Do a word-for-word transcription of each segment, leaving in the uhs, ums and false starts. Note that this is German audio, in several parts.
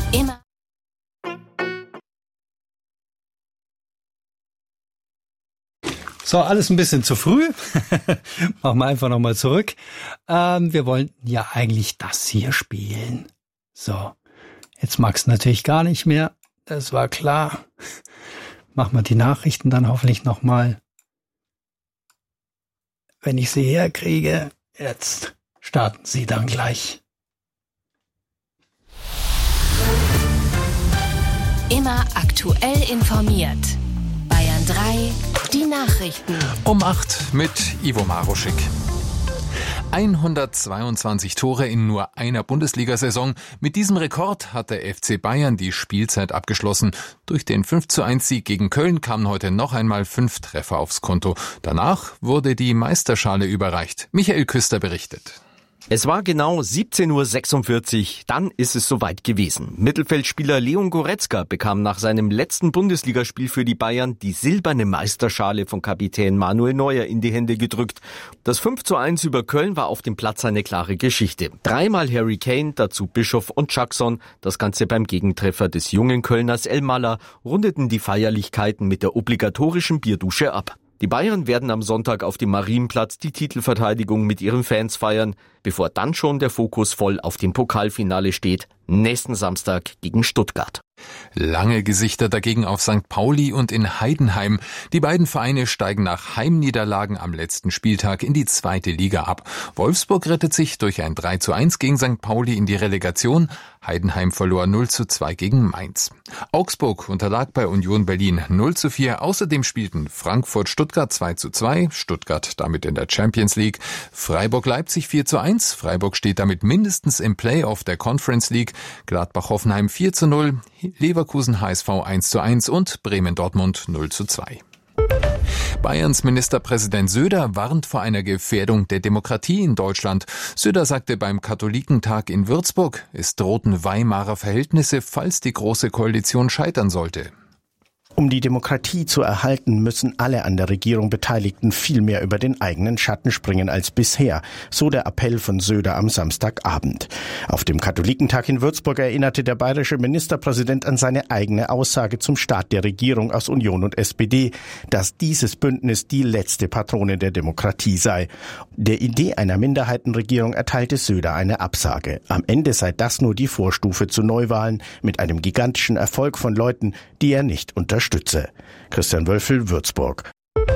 Immer. So, alles ein bisschen zu früh. Machen wir einfach nochmal zurück. Ähm, wir wollten ja eigentlich das hier spielen. So, jetzt mag's natürlich gar nicht mehr. Das war klar. Machen wir die Nachrichten dann hoffentlich nochmal. Wenn ich sie herkriege, jetzt starten sie dann gleich. Immer aktuell informiert. Bayern drei, die Nachrichten. Um acht mit Ivo Maruschik. hundertzweiundzwanzig Tore in nur einer Bundesliga-Saison. Mit diesem Rekord hat der F C Bayern die Spielzeit abgeschlossen. Durch den fünf zu eins Sieg gegen Köln kamen heute noch einmal fünf Treffer aufs Konto. Danach wurde die Meisterschale überreicht. Michael Küster berichtet. Es war genau siebzehn Uhr sechsundvierzig, dann ist es soweit gewesen. Mittelfeldspieler Leon Goretzka bekam nach seinem letzten Bundesligaspiel für die Bayern die silberne Meisterschale von Kapitän Manuel Neuer in die Hände gedrückt. Das fünf zu eins über Köln war auf dem Platz eine klare Geschichte. Dreimal Harry Kane, dazu Bischof und Jackson, das Ganze beim Gegentreffer des jungen Kölners Elmalah, rundeten die Feierlichkeiten mit der obligatorischen Bierdusche ab. Die Bayern werden am Sonntag auf dem Marienplatz die Titelverteidigung mit ihren Fans feiern, bevor dann schon der Fokus voll auf dem Pokalfinale steht, nächsten Samstag gegen Stuttgart. Lange Gesichter dagegen auf Sankt Pauli und in Heidenheim. Die beiden Vereine steigen nach Heimniederlagen am letzten Spieltag in die zweite Liga ab. Wolfsburg rettet sich durch ein drei zu eins gegen Sankt Pauli in die Relegation. Heidenheim verlor null zu zwei gegen Mainz. Augsburg unterlag bei Union Berlin null zu vier. Außerdem spielten Frankfurt-Stuttgart zwei zu zwei, Stuttgart damit in der Champions League. Freiburg-Leipzig vier zu eins. Freiburg steht damit mindestens im Playoff der Conference League. Gladbach-Hoffenheim vier zu null. Leverkusen-H S V eins zu eins und Bremen-Dortmund null zu zwei. Bayerns Ministerpräsident Söder warnt vor einer Gefährdung der Demokratie in Deutschland. Söder sagte beim Katholikentag in Würzburg, es drohten Weimarer Verhältnisse, falls die Große Koalition scheitern sollte. Um die Demokratie zu erhalten, müssen alle an der Regierung Beteiligten viel mehr über den eigenen Schatten springen als bisher, so der Appell von Söder am Samstagabend. Auf dem Katholikentag in Würzburg erinnerte der bayerische Ministerpräsident an seine eigene Aussage zum Start der Regierung aus Union und S P D, dass dieses Bündnis die letzte Patrone der Demokratie sei. Der Idee einer Minderheitenregierung erteilte Söder eine Absage. Am Ende sei das nur die Vorstufe zu Neuwahlen mit einem gigantischen Erfolg von Leuten, die er nicht unterstütze. Christian Wölfel, Würzburg.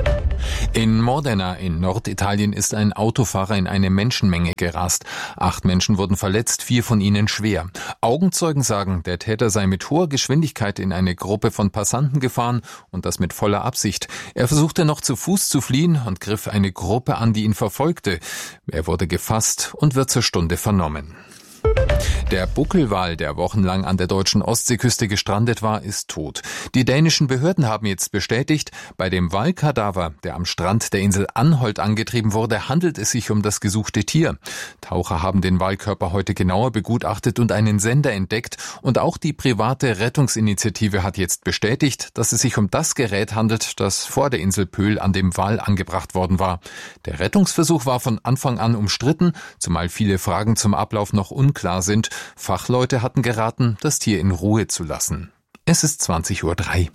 In Modena in Norditalien ist ein Autofahrer in eine Menschenmenge gerast. Acht Menschen wurden verletzt, vier von ihnen schwer. Augenzeugen sagen, der Täter sei mit hoher Geschwindigkeit in eine Gruppe von Passanten gefahren und das mit voller Absicht. Er versuchte noch zu Fuß zu fliehen und griff eine Gruppe an, die ihn verfolgte. Er wurde gefasst und wird zur Stunde vernommen. Der Buckelwal, der wochenlang an der deutschen Ostseeküste gestrandet war, ist tot. Die dänischen Behörden haben jetzt bestätigt, bei dem Walkadaver, der am Strand der Insel Anholt angetrieben wurde, handelt es sich um das gesuchte Tier. Taucher haben den Walkörper heute genauer begutachtet und einen Sender entdeckt. Und auch die private Rettungsinitiative hat jetzt bestätigt, dass es sich um das Gerät handelt, das vor der Insel Pöhl an dem Wal angebracht worden war. Der Rettungsversuch war von Anfang an umstritten, zumal viele Fragen zum Ablauf noch unklar sind. Fachleute hatten geraten, das Tier in Ruhe zu lassen. Es ist zwanzig Uhr drei.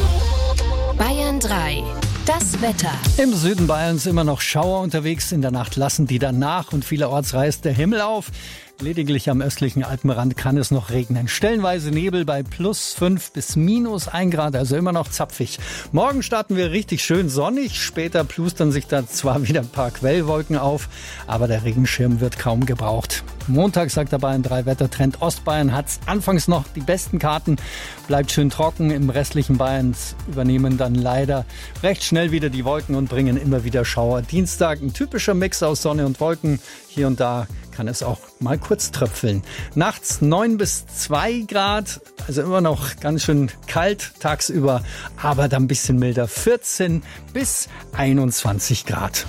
Bayern drei. Das Wetter. Im Süden Bayerns immer noch Schauer unterwegs. In der Nacht lassen die dann nach und vielerorts reißt der Himmel auf. Lediglich am östlichen Alpenrand kann es noch regnen. Stellenweise Nebel bei plus fünf bis minus ein Grad, also immer noch zapfig. Morgen starten wir richtig schön sonnig. Später plustern sich da zwar wieder ein paar Quellwolken auf, aber der Regenschirm wird kaum gebraucht. Montag sagt der Bayern drei Wettertrend. Ostbayern hat's anfangs noch die besten Karten. Bleibt schön trocken. Im restlichen Bayerns übernehmen dann leider recht schnell wieder die Wolken und bringen immer wieder Schauer. Dienstag ein typischer Mix aus Sonne und Wolken. Hier und da kann es auch mal kurz tröpfeln. Nachts neun bis zwei Grad, also immer noch ganz schön kalt tagsüber, aber dann ein bisschen milder, vierzehn bis einundzwanzig Grad.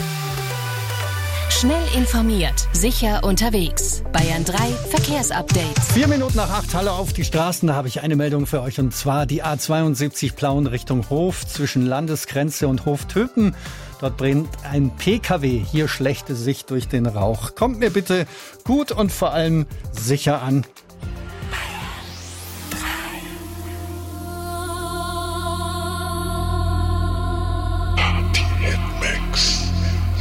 Schnell informiert, sicher unterwegs. Bayern drei Verkehrsupdate. Vier Minuten nach acht, Halle auf die Straßen. Da habe ich eine Meldung für euch und zwar die A zweiundsiebzig Plauen Richtung Hof zwischen Landesgrenze und Hoftöpen. Dort brennt ein P K W. Hier schlechte Sicht durch den Rauch. Kommt mir bitte gut und vor allem sicher an.